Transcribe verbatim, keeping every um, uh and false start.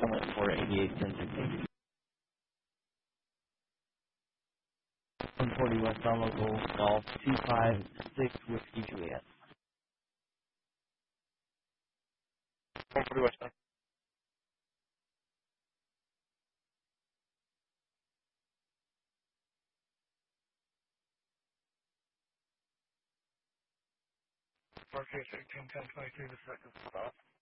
Summit for eighty-eight ten sixty. one forty West on local golf two five six Whiskey Juliet. one forty West. Marquez eighteen ten twenty-three, the second stop.